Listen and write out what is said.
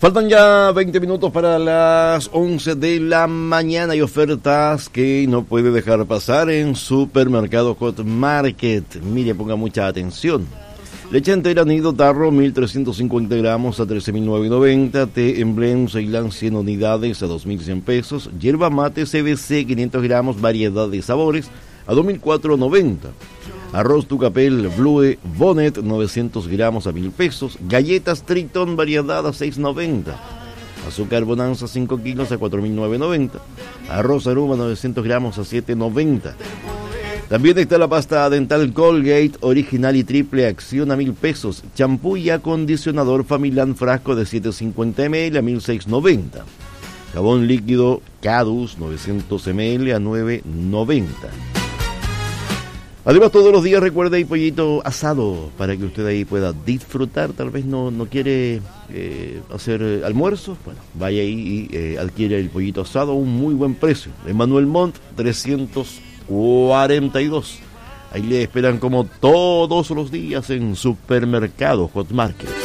Faltan ya 20 minutos para las 11 de la mañana y ofertas que no puede dejar pasar en Supermercado Hot Market. Mire, ponga mucha atención. Leche entera nido tarro 1.350 gramos a 13.990. Té en blend Ceilán 100 unidades a 2.100 pesos. Yerba mate CBC 500 gramos variedad de sabores a 2.490. Arroz Tucapel Blue Bonnet 900 gramos a 1.000 pesos. Galletas Triton variedad a 6.90. Azúcar Bonanza 5 kilos a 4.990. Arroz Aroma 900 gramos a 7.90. También está la pasta dental Colgate original y triple acción a 1.000 pesos. Champú y acondicionador Familán frasco de 750 ml a 1.690. Jabón líquido Cadus 900 ml a 9.90. Además, todos los días recuerde hay pollito asado para que usted ahí pueda disfrutar. Tal vez no quiere hacer almuerzo. Bueno, vaya ahí y adquiere el pollito asado a un muy buen precio. Emmanuel Montt 342. Ahí le esperan como todos los días en Supermercado Hot Market.